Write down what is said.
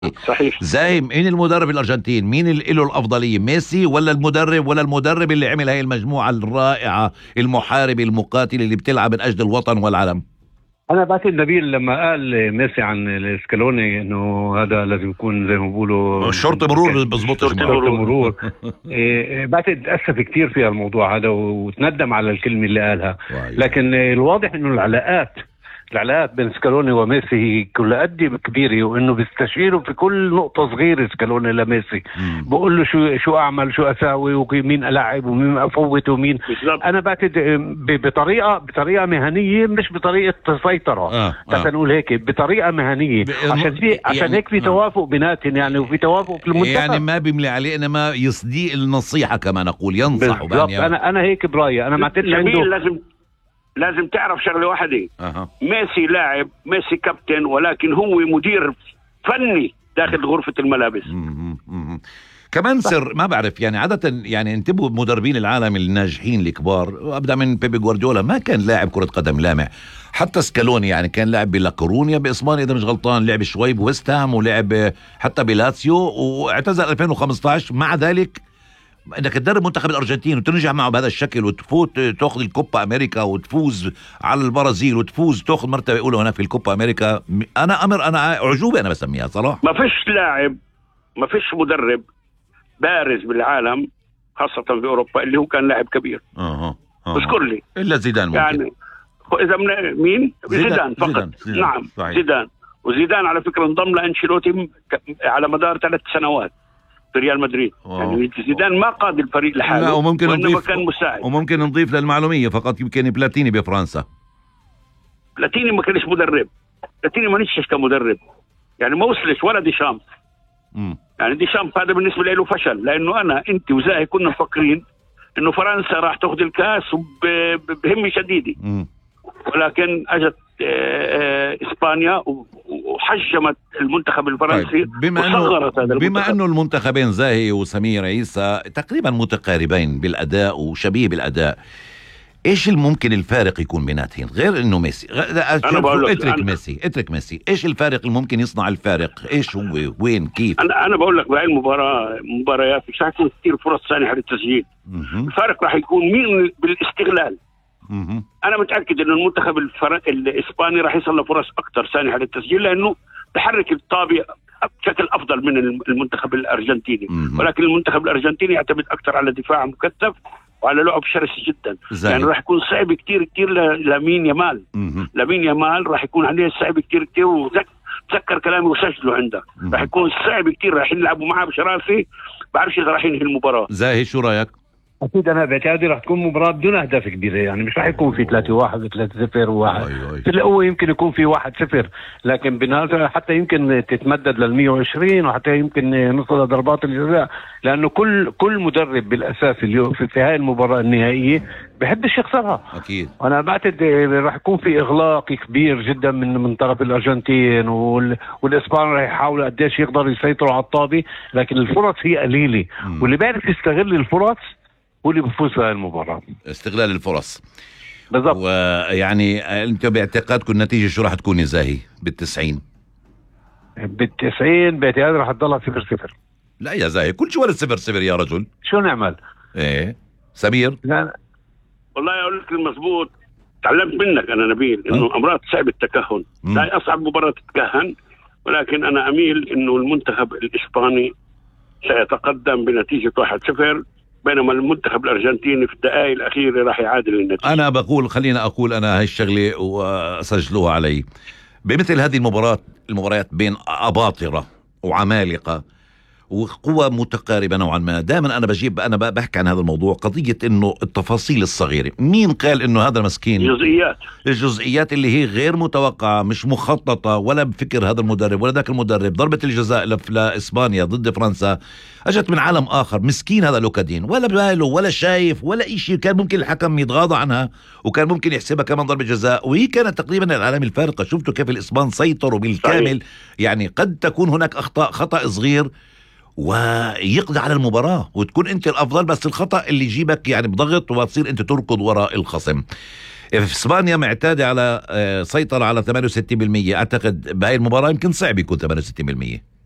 صحيح. زي مين المدرب الارجنتين؟ مين اللي له الافضليه، ميسي ولا المدرب، ولا المدرب اللي عمل هاي المجموعه الرائعه المحاربه المقاتله اللي بتلعب من اجل الوطن والعلم؟ انا بعتقد نبيل لما قال ميسي عن الاسكالوني انه هذا لازم يكون زي ما بيقولوا شرطه مرور، بزبط شرطه مرور. بعتقد تاسف كثير في الموضوع هذا وتندم على الكلمه اللي قالها. لكن الواضح انه العلاقات بين سكالوني وميسي كل قد كبيره، وانه بيستشيروا في كل نقطه صغيره سكالوني لميسي. بقول له شو اعمل، شو اساوي، ومين العب ومين افوت ومين. انا بعتقد بطريقه مهنيه، مش بطريقه سيطره. نقول هيك بطريقه مهنيه، عشان هيك في توافق بيناتهم يعني، وفي توافق في المنتخب يعني ما بيملي عليه، انما يصديق النصيحه كما نقول، ينصح. انا هيك برايي. انا ما اعتقدش عنده. لازم تعرف شغله واحده. ميسي لاعب، ميسي كابتن، ولكن هو مدير فني داخل غرفه الملابس. كمان سر ما بعرف يعني، عاده يعني انتبهوا مدربين العالم الناجحين الكبار، ابدا من بيبي جوارديولا ما كان لاعب كره قدم لامع. حتى سكالوني يعني كان لاعب بلاكورونيا باسبانيا اذا مش غلطان، لعب شوي بويست هام، ولعب حتى بلاتسيو، واعتزل 2015. مع ذلك انك تدرب منتخب الارجنتين وترجع معه بهذا الشكل، وتفوت تاخذ الكوبا امريكا، وتفوز على البرازيل، وتفوز تاخذ مرتبه اولى هنا في الكوبا امريكا، انا اعجوبه انا بسميها صراحه. ما فيش لاعب، ما فيش مدرب بارز بالعالم خاصه في اوروبا اللي هو كان لاعب كبير. اذكر لي الا زيدان ممكن. يعني اذا مين؟ زيدان فقط. نعم صحيح. زيدان. وزيدان على فكره انضم لانشيلوتي على مدار 3 سنوات في ريال مدريد. يعني زيدان ما قاد الفريق لحاله، لا، وممكن نضيف كان مساعد. وممكن نضيف للمعلوميه فقط، يمكن بلاتيني بفرنسا. بلاتيني ما كانش مدرب، بلاتيني ما نشش كمدرب، يعني ما وصلش ولا ديشامب. يعني ديشامب هذا بالنسبه له فشل، لانه انت وزاهي كنا مفكرين انه فرنسا راح تاخذ الكاس بهمه شديده. ولكن اجت اسبانيا وحجمت المنتخب الفرنسي. بما انه المنتخبين زاهي وسمير عيسى تقريبا متقاربين بالاداء وشبيه بالاداء، ايش الممكن الفارق يكون بيناتهم غير انه ميسي؟ اترك ميسي، ايش الفارق الممكن يصنع الفارق؟ ايش هو؟ وين؟ كيف؟ انا بقول لك بهاي المباريات مش راح يكون كثير فرص سانحه للتسجيل. الفارق راح يكون مين بالاستغلال. انا متاكد انه المنتخب الاسباني راح يصل لفرص اكثر سانحه للتسجيل، لانه بحرك الطابه بشكل افضل من المنتخب الارجنتيني. ولكن المنتخب الارجنتيني يعتمد اكثر على دفاع مكثف وعلى لعب شرس جدا. يعني راح يكون صعب كتير لامين يامال. لامين يامال راح يكون عليه صعب كتير. وتذكر كلامي وسجله عندك. راح يكون صعب كتير، راح يلعبوا معه بشراسه، بعرفش اذا راح ينهي المباراه. زاهي شو رايك؟ اكيد انا باعتقادي راح تكون مباراه بدون اهداف كبيره، يعني مش راح يكون في 3-1 3-0 و1. في الاول يمكن يكون في 1-0، لكن بنهاية حتى يمكن تتمدد لل120، وحتى يمكن نوصل لضربات الجزاء، لانه كل مدرب بالاساس اليوم في هاي المباراه النهائيه بحبش يخسرها. اكيد. وانا بعتقد راح يكون في اغلاق كبير جدا من طرف الارجنتين، والاسبان راح يحاولوا قديش يقدروا يسيطروا على الطابه، لكن الفرص هي قليله. واللي بيعرف يستغل الفرص هو اللي بفوز في المباراة. استغلال الفرص بالضبط. ويعني انت باعتقادكم النتيجة شو راح تكون يا زاهي بال90؟ باعتقادي راح تضلها 0-0. لا يا زاهي، كل شيء ولا 0-0 يا رجل. شو نعمل؟ ايه سمير؟ لا والله اقول لك المضبوط، تعلمت منك انا نبيل انه امراض صعب التكهن. لا اصعب مباراة تتكهن، ولكن انا اميل انه المنتخب الاسباني سيتقدم بنتيجة 1-0، بينما المنتخب الارجنتيني في الدقائق الاخيره راح يعادل النتيجه. انا بقول، خلينا اقول انا هاي الشغله واسجلوها علي. بمثل هذه المباريات بين اباطره وعمالقه وقوى متقاربة نوعا ما، دائما أنا بحكي عن هذا الموضوع، قضية إنه التفاصيل الصغيرة. مين قال إنه هذا مسكين الجزئيات اللي هي غير متوقعة، مش مخططة ولا بفكر هذا المدرب ولا ذاك المدرب. ضربة الجزاء لإسبانيا ضد فرنسا أجت من عالم آخر. مسكين هذا لوكادين، ولا باله ولا شايف ولا إشي. كان ممكن الحكم يتغاضى عنها، وكان ممكن يحسبها كمان ضربة جزاء، وهي كانت تقريبا العالم الفارقة. شفتوا كيف الإسبان سيطروا بالكامل. يعني قد تكون هناك خطأ صغير ويقضي على المباراة وتكون انت الافضل، بس الخطأ اللي يجيبك يعني بضغط وتصير انت تركض وراء الخصم. في اسبانيا معتادة على سيطرة على 68%. اعتقد بهاي المباراة يمكن صعب يكون 68%.